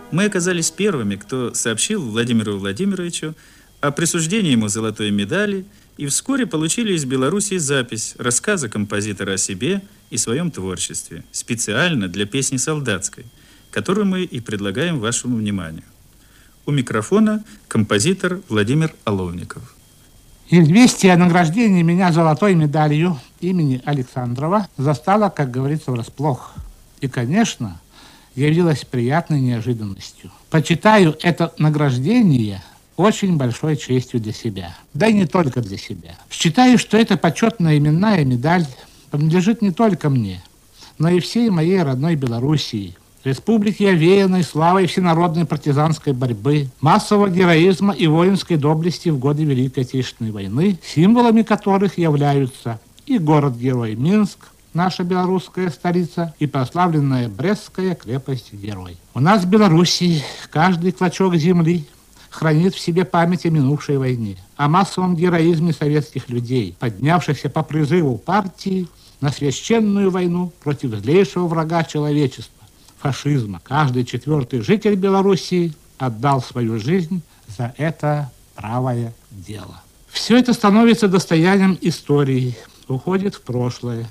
Мы оказались первыми, кто сообщил Владимиру Владимировичу о присуждении ему золотой медали, и вскоре получили из Белоруссии запись рассказа композитора о себе и своем творчестве, специально для песни солдатской, которую мы и предлагаем вашему вниманию. У микрофона композитор Владимир Оловников. Известие о награждении меня золотой медалью имени Александрова застало, как говорится, врасплох. И, конечно, явилось приятной неожиданностью. Почитаю это награждение очень большой честью для себя. Да и не только для себя. Считаю, что эта почетная именная медаль принадлежит не только мне, но и всей моей родной Белоруссии, республики, овеянной славой всенародной партизанской борьбы, массового героизма и воинской доблести в годы Великой Отечественной войны, символами которых являются и город-герой Минск, наша белорусская столица, и прославленная Брестская крепость-герой. У нас в Белоруссии каждый клочок земли хранит в себе память о минувшей войне, о массовом героизме советских людей, поднявшихся по призыву партии на священную войну против злейшего врага человечества – фашизма. Каждый четвертый житель Белоруссии отдал свою жизнь за это правое дело. Все это становится достоянием истории, уходит в прошлое.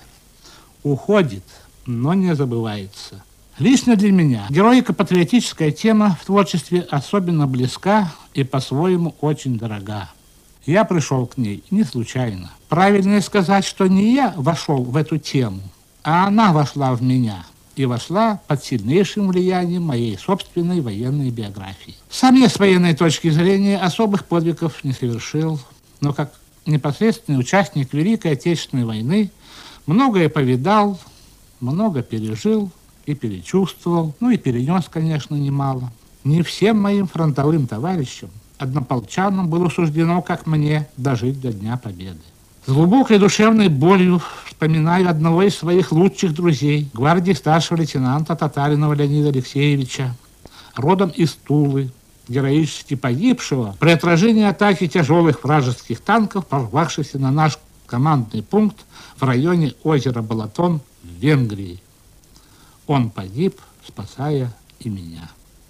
Уходит, но не забывается. Лично для меня героико-патриотическая тема в творчестве особенно близка и по-своему очень дорога. Я пришел к ней не случайно. Правильнее сказать, что не я вошел в эту тему, а она вошла в меня и вошла под сильнейшим влиянием моей собственной военной биографии. Сам я с военной точки зрения особых подвигов не совершил, но как непосредственный участник Великой Отечественной войны многое повидал, много пережил и перечувствовал, и перенес, конечно, немало. Не всем моим фронтовым товарищам, однополчанам, было суждено, как мне, дожить до Дня Победы. С глубокой душевной болью вспоминаю одного из своих лучших друзей, гвардии старшего лейтенанта Татаринова Леонида Алексеевича, родом из Тулы, героически погибшего при отражении атаки тяжелых вражеских танков, прорвавшихся на наш командный пункт в районе озера Балатон в Венгрии. Он погиб, спасая и меня.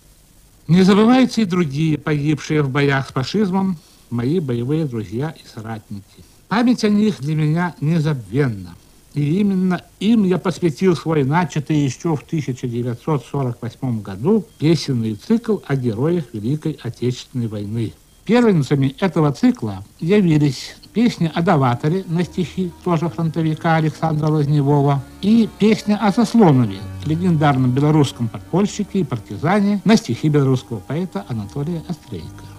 Не забываются и другие погибшие в боях с фашизмом мои боевые друзья и соратники. Память о них для меня незабвенна. И именно им я посвятил свой начатый еще в 1948 году песенный цикл о героях Великой Отечественной войны. Первенцами этого цикла явились песня о Даваторе на стихи тоже фронтовика Александра Лазневого и песня о Сослонове, легендарном белорусском подпольщике и партизане, на стихи белорусского поэта Анатолия Острейко.